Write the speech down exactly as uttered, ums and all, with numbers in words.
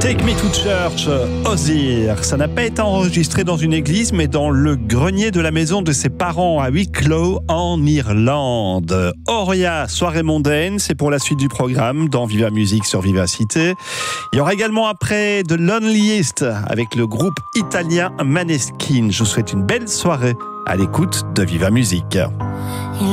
Take Me to Church, Ozir. Ça n'a pas été enregistré dans une église, mais dans le grenier de la maison de ses parents à Wicklow, en Irlande. Auria, soirée mondaine, c'est pour la suite du programme dans Viva Musique sur Vivacité. Il y aura également après The Loneliest avec le groupe italien Maneskin. Je vous souhaite une belle soirée à l'écoute de Viva Musique.